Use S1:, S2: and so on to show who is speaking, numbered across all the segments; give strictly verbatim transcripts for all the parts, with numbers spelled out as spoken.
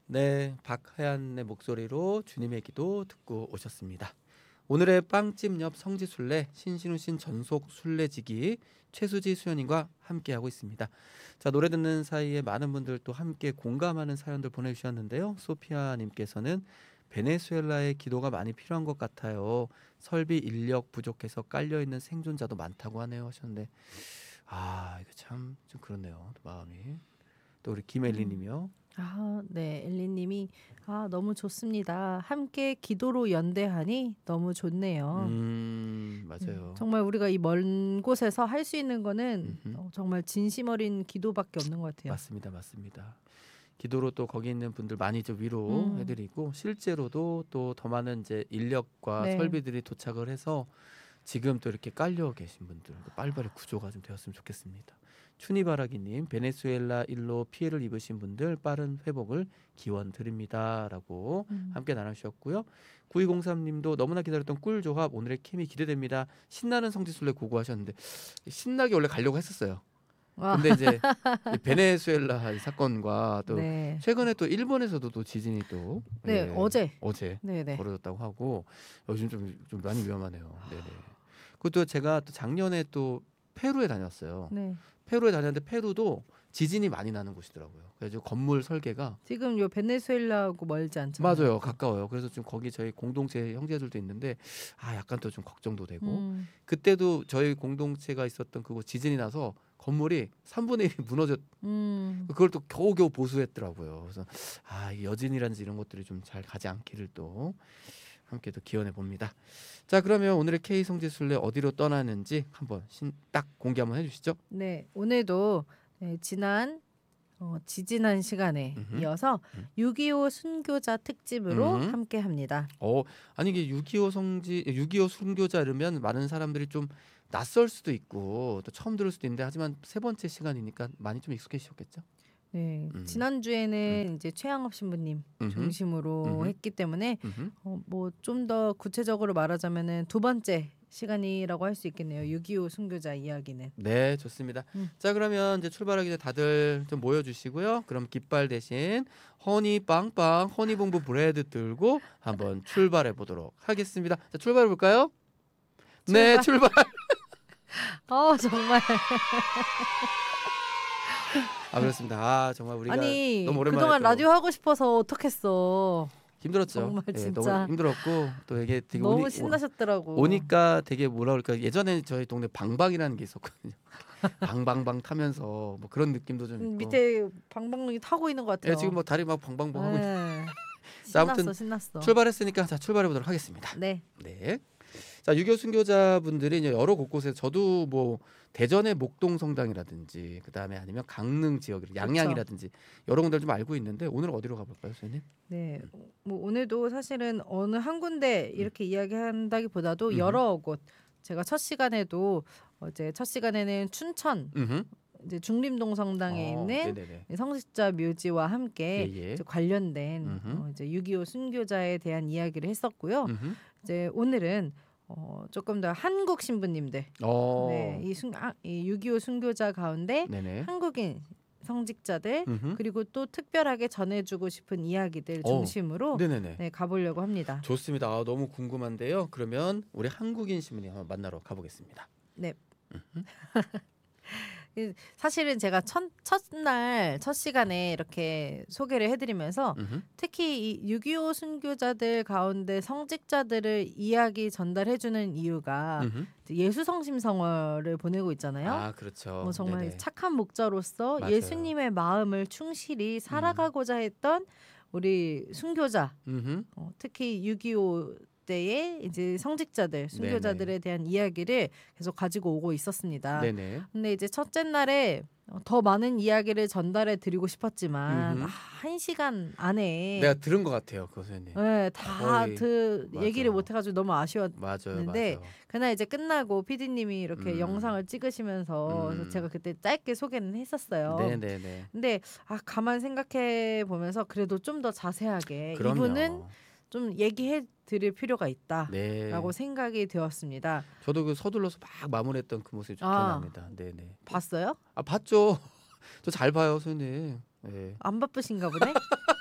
S1: 네, 박하얀의 목소리로 주님의 기도 듣고 오셨습니다. 오늘의 빵집 옆 성지순례 신신우신 전속 순례지기 최수지 수연님과 함께하고 있습니다. 자, 노래 듣는 사이에 많은 분들 또 함께 공감하는 사연들 보내주셨는데요. 소피아님께서는 베네수엘라의 기도가 많이 필요한 것 같아요. 설비 인력 부족해서 깔려있는 생존자도 많다고 하네요 하셨는데, 아 이거 참 좀 그렇네요, 마음이. 또 우리
S2: 음.
S1: 김엘리님이요.
S2: 아, 네. 엘리님이 아, 너무 좋습니다. 함께 기도로 연대하니 너무 좋네요.
S1: 음
S2: 네,
S1: 맞아요.
S2: 정말 우리가 이 먼 곳에서 할 수 있는 거는
S1: 음흠.
S2: 어, 정말 진심 어린 기도밖에 없는 것 같아요.
S1: 맞습니다, 맞습니다. 기도로 또 거기 있는 분들 많이 좀
S2: 음,
S1: 위로해드리고, 실제로도 또 더 많은 이제 인력과
S2: 네.
S1: 설비들이 도착을 해서 지금 또 이렇게 깔려 계신 분들 빨리빨리 구조가 좀 되었으면 좋겠습니다. 추니바라기님, 베네수엘라 일로 피해를 입으신 분들 빠른 회복을 기원 드립니다라고
S2: 음.
S1: 함께 나누셨고요. 구이공삼님도 너무나 기다렸던 꿀조합 오늘의 케미 기대됩니다. 신나는 성지순례 고고하셨는데, 신나게 원래 가려고 했었어요.
S2: 아,
S1: 근데 이제 이 베네수엘라 이 사건과 또
S2: 네.
S1: 최근에 또 일본에서도 또 지진이 또
S2: 네,
S1: 예,
S2: 어제.
S1: 어제
S2: 네, 네.
S1: 벌어졌다고 하고 요즘 좀, 좀 많이 위험하네요. 네네. 그것도 제가 또 작년에 또 페루에 다녔어요.
S2: 네.
S1: 페루에 다녔는데 페루도 지진이 많이 나는 곳이더라고요. 그래서 건물 설계가
S2: 지금 요 베네수엘라하고 멀지 않잖아요.
S1: 맞아요, 가까워요. 그래서 좀 거기 저희 공동체 형제들도 있는데 아 약간 또 좀 걱정도 되고,
S2: 음,
S1: 그때도 저희 공동체가 있었던 그곳 지진이 나서 건물이 삼분의 일이 무너졌.
S2: 음.
S1: 그걸 또 겨우겨우 보수했더라고요. 그래서 아, 이 여진이라든지 이런 것들이 좀 잘 가지 않기를 또 함께 또 기원해 봅니다. 자, 그러면 오늘의 K 성지순례 어디로 떠나는지 한번 신, 딱 공개 한번 해주시죠.
S2: 네, 오늘도 네, 지난 어, 지지난 시간에
S1: 음흠.
S2: 이어서
S1: 음.
S2: 육이오 순교자 특집으로
S1: 음.
S2: 함께 합니다.
S1: 어, 아니 이게 육이오 성지, 육이오 순교자 이러면 많은 사람들이 좀 낯설 수도 있고 또 처음 들을 수도 있는데, 하지만 세 번째 시간이니까 많이 좀 익숙해지셨겠죠?
S2: 네,
S1: 음.
S2: 지난주에는
S1: 음.
S2: 이제 최양업 신부님
S1: 음흠.
S2: 중심으로
S1: 음흠.
S2: 했기 때문에
S1: 음흠.
S2: 어, 뭐 좀 더 구체적으로 말하자면은 두 번째 시간이라고 할 수 있겠네요. 육이오 순교자 이야기는.
S1: 네, 좋습니다.
S2: 음.
S1: 자, 그러면 이제 출발하기 전에 다들 좀 모여주시고요. 그럼 깃발 대신 허니 빵빵 허니봉부 브레드 들고 한번 출발해 보도록 하겠습니다. 자, 출발해 볼까요? 네,
S2: 출발.
S1: 출발.
S2: 어, 정말.
S1: 아, 그렇습니다. 아, 정말 우리가 너무
S2: 아니,
S1: 오랜만에
S2: 그동안
S1: 또
S2: 라디오 하고 싶어서 어떡했어.
S1: 힘들었죠.
S2: 정말
S1: 예, 너무
S2: 진짜
S1: 힘들었고 또 이게 되게 오니,
S2: 너무
S1: 오,
S2: 신나셨더라고.
S1: 오니까 되게 뭐라 그럴까, 예전에 저희 동네 방방이라는 게 있었거든요. 방방방 타면서 뭐 그런 느낌도 좀
S2: 음,
S1: 있고.
S2: 밑에 방방이 타고 있는 것
S1: 예,
S2: 같아요.
S1: 지금 뭐 다리 막 방방방 하고 있...
S2: 네.
S1: 자, 아무튼
S2: 신났어, 신났어.
S1: 출발했으니까 자, 출발해 보도록 하겠습니다.
S2: 네.
S1: 네. 자, 유교 순교자분들이 이제 여러 곳곳에, 저도 뭐 대전의 목동 성당이라든지 그다음에 아니면 강릉 지역 양양이라든지 여러 군데를 좀 알고 있는데, 오늘 어디로 가볼까요, 선생님?
S2: 네. 뭐 오늘도 사실은 어느 한 군데 이렇게 이야기한다기보다도
S1: 음흠.
S2: 여러 곳. 제가 첫 시간에도 어제 첫 시간에는 춘천
S1: 음흠.
S2: 이제 중림동 성당에
S1: 어,
S2: 있는
S1: 네네네.
S2: 성직자 묘지와 함께
S1: 예, 예.
S2: 이제 관련된
S1: 음흠.
S2: 어 이제 육이오 순교자에 대한 이야기를 했었고요.
S1: 음흠.
S2: 이제 오늘은 어 조금 더 한국 신부님들,
S1: 어.
S2: 네, 이 순 아, 이 육이오 순교자 가운데
S1: 네네.
S2: 한국인 성직자들,
S1: 음흠.
S2: 그리고 또 특별하게 전해주고 싶은 이야기들
S1: 어.
S2: 중심으로
S1: 네네네.
S2: 네, 가보려고 합니다.
S1: 좋습니다. 아, 너무 궁금한데요. 그러면 우리 한국인 신부님 한번 만나러 가보겠습니다.
S2: 네. 사실은 제가 첫, 첫날 첫 시간에 이렇게 소개를 해드리면서
S1: 음흠.
S2: 특히 이 육이오 순교자들 가운데 성직자들을 이야기 전달해주는 이유가
S1: 음흠.
S2: 예수성심성어를 보내고 있잖아요.
S1: 아, 그렇죠.
S2: 뭐 정말
S1: 네네.
S2: 착한 목자로서
S1: 맞아요.
S2: 예수님의 마음을 충실히 살아가고자 했던 우리 순교자,
S1: 음흠.
S2: 어, 특히 육이오 때의 이제 성직자들, 순교자들에
S1: 네네.
S2: 대한 이야기를 계속 가지고 오고 있었습니다.
S1: 네네.
S2: 근데 이제 첫째 날에 어, 더 많은 이야기를 전달해 드리고 싶었지만
S1: 음흠.
S2: 아, 한 시간 안에
S1: 내가 들은 것 같아요, 그 선생님.
S2: 네, 다
S1: 거의.
S2: 그
S1: 맞아.
S2: 얘기를 못 해가지고 너무
S1: 맞아요,
S2: 아쉬웠는데,
S1: 맞아요.
S2: 그날 이제 끝나고 피디님이 이렇게
S1: 음.
S2: 영상을 찍으시면서 그래서
S1: 음.
S2: 제가 그때 짧게 소개는 했었어요.
S1: 네네네.
S2: 근데 아, 가만 생각해 보면서 그래도 좀 더 자세하게
S1: 그럼요.
S2: 이분은 좀 얘기해 드릴 필요가 있다라고
S1: 네.
S2: 생각이 되었습니다.
S1: 저도 그 서둘러서 막 마무리했던 그 모습이 좀
S2: 아.
S1: 기억납니다. 네네.
S2: 봤어요?
S1: 아, 봤죠. 저 잘 봐요, 선생님. 네.
S2: 안 바쁘신가 보네.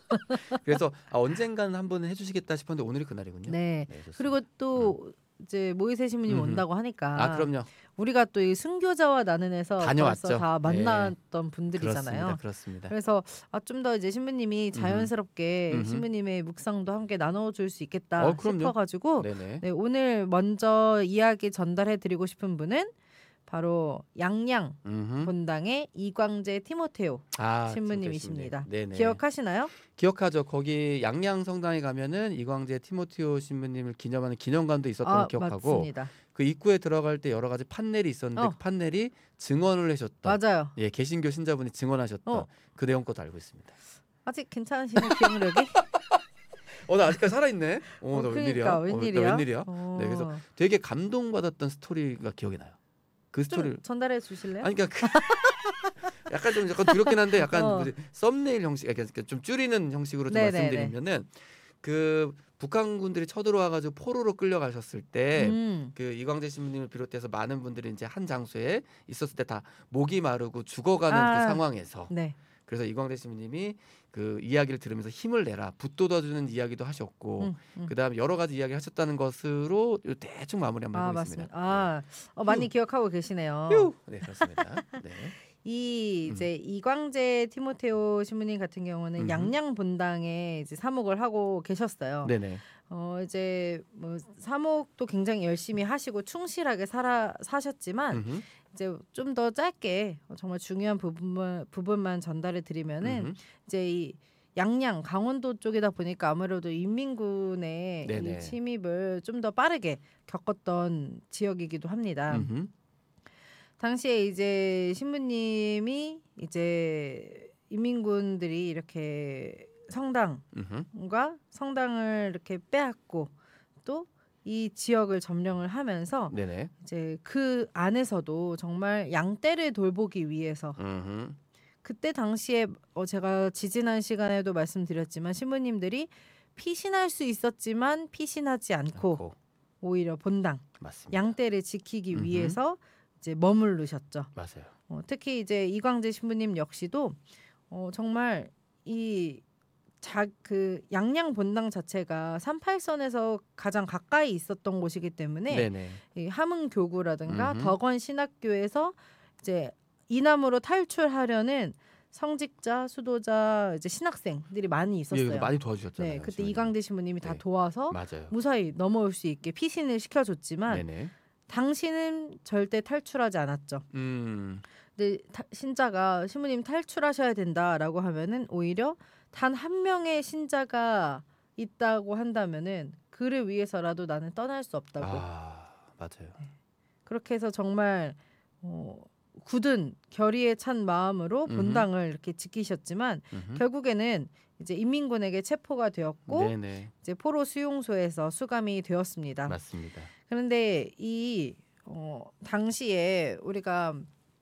S1: 그래서 아, 언젠가는 한번 해주시겠다 싶었는데 오늘이 그날이군요.
S2: 네.
S1: 네, 좋습니다.
S2: 그리고 또 이제 모이세 신부님
S1: 음흠.
S2: 온다고 하니까
S1: 아 그럼요.
S2: 우리가 또 이 순교자와 나는에서
S1: 다녀왔죠.
S2: 벌써 다
S1: 네.
S2: 만났던
S1: 그렇습니다.
S2: 분들이잖아요.
S1: 그렇습니다.
S2: 그래서 아, 좀 더 이제 신부님이
S1: 음흠.
S2: 자연스럽게
S1: 음흠.
S2: 신부님의 묵상도 함께 나눠줄 수 있겠다
S1: 어, 그럼요.
S2: 싶어가지고
S1: 네네.
S2: 네, 오늘 먼저 이야기 전달해드리고 싶은 분은 바로 양양
S1: 음흠.
S2: 본당의 이광재 티모테오
S1: 아,
S2: 신부님이십니다.
S1: 네네.
S2: 기억하시나요?
S1: 기억하죠. 거기 양양 성당에 가면은 이광재 티모테오 신부님을 기념하는 기념관도 있었던 걸
S2: 아,
S1: 기억하고
S2: 맞습니다.
S1: 그 입구에 들어갈 때 여러 가지 판넬이 있었는데
S2: 어.
S1: 그 판넬이 증언을 해줬던
S2: 맞아요.
S1: 예 개신교 신자분이 증언하셨던
S2: 어.
S1: 그 내용 것도 알고 있습니다.
S2: 아직 괜찮으시네 기억력이?
S1: 어 나 아직까지 살아있네. 어,
S2: 어,
S1: 나
S2: 그러니까
S1: 웬일이야? 어, 나
S2: 웬일이야?
S1: 웬일이야?
S2: 어.
S1: 네, 그래서 되게 감동받았던 스토리가 기억이 나요. 그
S2: 좀
S1: 스토리를
S2: 전달해 주실래요?
S1: 아니 그러니까 그 약간 좀 약간 두렵긴 한데 약간
S2: 어.
S1: 뭐지 썸네일 형식, 그러니까 좀 줄이는 형식으로 좀
S2: 네네네.
S1: 말씀드리면은 그 북한군들이 쳐들어와가지고 포로로 끌려가셨을 때
S2: 음.
S1: 그 이광재 신부님을 비롯해서 많은 분들이 이제 한 장소에 있었을 때 다 목이 마르고 죽어가는
S2: 아.
S1: 그 상황에서
S2: 네.
S1: 그래서 이광재 신부님이 그 이야기를 들으면서 힘을 내라 붙돋아주는 이야기도 하셨고
S2: 음, 음.
S1: 그다음 여러 가지 이야기 하셨다는 것으로 요 대충 마무리 한번
S2: 아,
S1: 해보겠습니다.
S2: 맞습니다. 아, 어, 많이
S1: 휴.
S2: 기억하고 계시네요.
S1: 휴. 네 그렇습니다. 네.
S2: 이
S1: 음.
S2: 이제 이광재 티모테오 신부님 같은 경우는
S1: 음흠.
S2: 양양 본당에 이제 사목을 하고 계셨어요.
S1: 네네.
S2: 어 이제 뭐 사목도 굉장히 열심히 하시고 충실하게 살아 사셨지만
S1: 음흠.
S2: 이제 좀 더 짧게 정말 중요한 부분만 부분만 전달해 드리면은
S1: 음흠.
S2: 이제 이 양양 강원도 쪽이다 보니까 아무래도 인민군의
S1: 네네.
S2: 이 침입을 좀 더 빠르게 겪었던 지역이기도 합니다.
S1: 음흠.
S2: 당시에 이제 신부님이 이제 인민군들이 이렇게 성당과
S1: 음흠.
S2: 성당을 이렇게 빼앗고 또 이 지역을 점령을 하면서
S1: 네네.
S2: 이제 그 안에서도 정말 양떼를 돌보기 위해서
S1: 음흠.
S2: 그때 당시에 어 제가 지지난 시간에도 말씀드렸지만 신부님들이 피신할 수 있었지만 피신하지 않고
S1: 않고.
S2: 오히려 본당
S1: 맞습니다.
S2: 양떼를 지키기
S1: 음흠.
S2: 위해서 이제 머무르셨죠.
S1: 맞아요.
S2: 어, 특히 이제 이광재 신부님 역시도 어, 정말 이 자 그 양양 본당 자체가 삼팔선에서 가장 가까이 있었던 곳이기 때문에
S1: 네네.
S2: 이 함흥교구라든가
S1: 음흠.
S2: 덕원 신학교에서 이제 이남으로 탈출하려는 성직자, 수도자, 이제 신학생들이 많이
S1: 예,
S2: 있었어요.
S1: 이거 많이 도와주셨잖아요.
S2: 네, 그때
S1: 신부님.
S2: 이광재 신부님이 다
S1: 네.
S2: 도와서
S1: 맞아요.
S2: 무사히 넘어올 수 있게 피신을 시켜줬지만
S1: 네네.
S2: 당신은 절대 탈출하지 않았죠.
S1: 음.
S2: 근데 타- 신자가 신부님 탈출하셔야 된다라고 하면은 오히려 단 한 명의 신자가 있다고 한다면은 그를 위해서라도 나는 떠날 수 없다고.
S1: 아 맞아요.
S2: 그렇게 해서 정말 어, 굳은 결의에 찬 마음으로
S1: 음흠.
S2: 본당을 이렇게 지키셨지만
S1: 음흠.
S2: 결국에는 이제 인민군에게 체포가 되었고
S1: 네네.
S2: 이제 포로 수용소에서 수감이 되었습니다.
S1: 맞습니다.
S2: 그런데 이 어, 당시에 우리가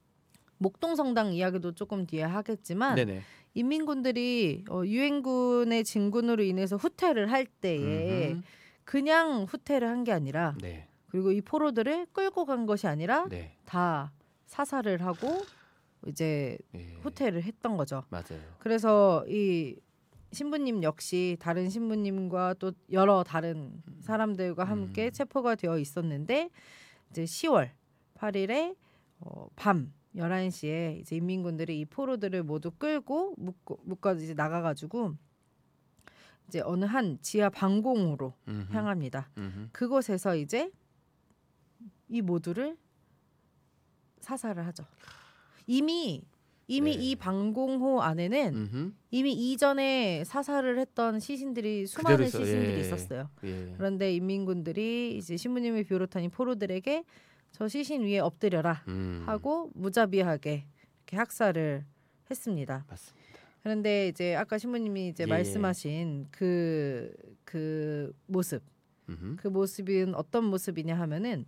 S2: 목동성당 이야기도 조금 뒤에 하겠지만
S1: 네네.
S2: 인민군들이 어, 유엔군의 진군으로 인해서 후퇴를 할 때에
S1: 음흠.
S2: 그냥 후퇴를 한 게 아니라
S1: 네.
S2: 그리고 이 포로들을 끌고 간 것이 아니라
S1: 네.
S2: 다 사살을 하고 이제
S1: 예.
S2: 후퇴를 했던 거죠.
S1: 맞아요.
S2: 그래서 이 신부님 역시 다른 신부님과 또 여러 다른 사람들과 함께
S1: 음.
S2: 체포가 되어 있었는데 이제 시월 팔일에 어, 밤 열한 시에 이제 인민군들이 이 포로들을 모두 끌고 묶고 묶어 이제 나가가지고 이제 어느 한 지하 방공호로
S1: 음흠.
S2: 향합니다.
S1: 음흠.
S2: 그곳에서 이제 이 모두를 사살을 하죠. 이미 이미
S1: 네.
S2: 이 방공호 안에는
S1: 음흠.
S2: 이미 이전에 사살을 했던 시신들이
S1: 그대로
S2: 수많은
S1: 있어.
S2: 시신들이
S1: 예.
S2: 있었어요.
S1: 예.
S2: 그런데 인민군들이 이제 신부님을 비롯한 이 포로들에게 저 시신 위에 엎드려라
S1: 음.
S2: 하고 무자비하게 이렇게 학살을 했습니다.
S1: 맞습니다.
S2: 그런데 이제 아까 신부님이 이제
S1: 예.
S2: 말씀하신 그 그 모습,
S1: 음흠.
S2: 그 모습은 어떤 모습이냐 하면은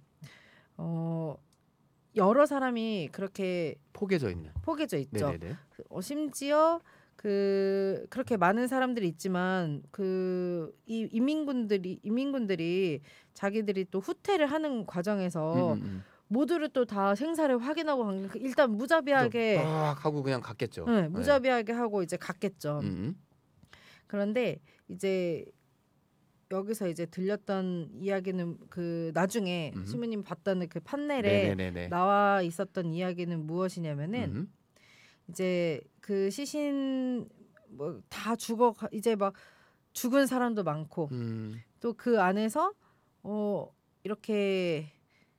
S2: 어 여러 사람이 그렇게
S1: 포개져 있는.
S2: 포개져 있죠.
S1: 네네네.
S2: 그, 어, 심지어 그 그렇게 많은 사람들이 있지만 그 이 인민군들이 인민군들이 자기들이 또 후퇴를 하는 과정에서
S1: 음, 음,
S2: 모두를 또 다 생사를 확인하고 간 게 일단
S1: 음.
S2: 무자비하게
S1: 빡 하고 그냥 갔겠죠.
S2: 네, 무자비하게 하고 이제 갔겠죠.
S1: 네. 음.
S2: 그런데 이제 여기서 이제 들렸던 이야기는 그 나중에
S1: 음.
S2: 신부님 봤다는 그 판넬에
S1: 네네네네.
S2: 나와 있었던 이야기는 무엇이냐면은
S1: 음.
S2: 이제 그 시신 뭐 다 죽어 가- 이제 막 죽은 사람도 많고
S1: 음.
S2: 또 그 안에서 어 이렇게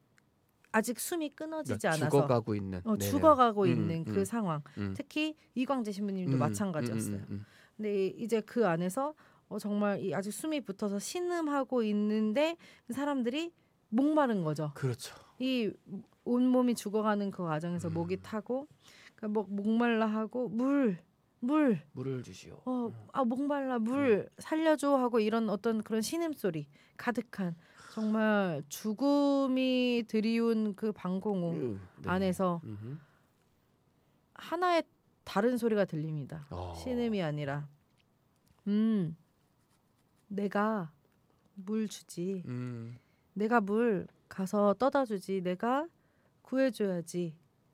S2: 아직 숨이 끊어지지
S1: 그러니까
S2: 않아서
S1: 죽어가고 있는.
S2: 어
S1: 네네.
S2: 죽어가고
S1: 음,
S2: 있는 그
S1: 음,
S2: 상황.
S1: 음.
S2: 특히 이광재 신부님도
S1: 음,
S2: 마찬가지였어요.
S1: 음, 음,
S2: 근데 이제 그 안에서 어 정말 이 아직 숨이 붙어서 신음하고 있는데 사람들이 목마른 거죠.
S1: 그렇죠.
S2: 이 온몸이 죽어가는 그 과정에서
S1: 음.
S2: 목이 타고 그러니까 목 목말라 하고 물 물
S1: 물을 주시오.
S2: 어, 아 목말라 물
S1: 음.
S2: 살려줘 하고 이런 어떤 그런 신음소리 가득한 정말 죽음이 드리운 그 방공호
S1: 으, 네.
S2: 안에서
S1: 음흠.
S2: 하나의 다른 소리가 들립니다.
S1: 어.
S2: 신음이 아니라 음 내가 물 주지.
S1: 음.
S2: 내가 물 가서 떠다 주지. 내가 구해줘야지.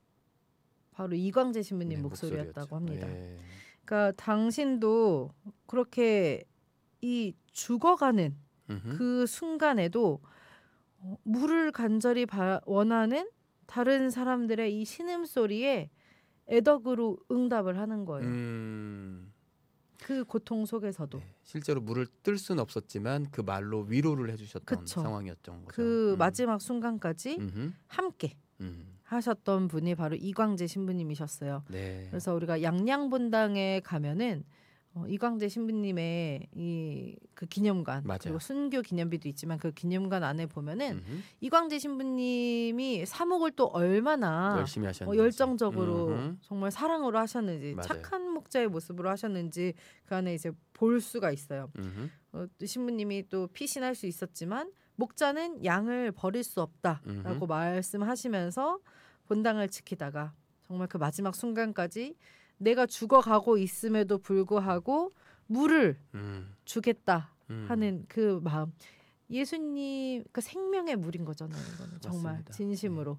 S2: 바로 이광재 신부님
S1: 네,
S2: 목소리였다고
S1: 목소리였죠.
S2: 합니다.
S1: 예.
S2: 그러니까 당신도 그렇게 이 죽어가는
S1: 음흠.
S2: 그 순간에도 어, 물을 간절히 바, 원하는 다른 사람들의 이 신음소리에 애덕으로 응답을 하는 거예요.
S1: 음.
S2: 그 고통 속에서도.
S1: 네. 실제로 물을 뜰 수는 없었지만 그 말로 위로를 해주셨던
S2: 그쵸.
S1: 상황이었던 거죠.
S2: 그
S1: 음.
S2: 마지막 순간까지
S1: 음흠.
S2: 함께
S1: 음.
S2: 하셨던 분이 바로 이광재 신부님이셨어요.
S1: 네.
S2: 그래서 우리가 양양분당에 가면은 어, 이광재 신부님의 이 그 기념관
S1: 맞아요.
S2: 그리고 순교 기념비도 있지만 그 기념관 안에 보면은
S1: 음흠.
S2: 이광재 신부님이 사목을 또 얼마나
S1: 열심히
S2: 어,
S1: 하셨는지.
S2: 열정적으로
S1: 음흠.
S2: 정말 사랑으로 하셨는지
S1: 맞아요.
S2: 착한 목자의 모습으로 하셨는지 그 안에 이제 볼 수가 있어요.
S1: 음흠.
S2: 어, 또 신부님이 또 피신할 수 있었지만 목자는 양을 버릴 수 없다라고
S1: 음흠.
S2: 말씀하시면서 본당을 지키다가 정말 그 마지막 순간까지 내가 죽어가고 있음에도 불구하고 물을
S1: 음.
S2: 주겠다
S1: 음.
S2: 하는 그 마음. 예수님 그 생명의 물인 거잖아요. 이거는 정말
S1: 맞습니다.
S2: 진심으로.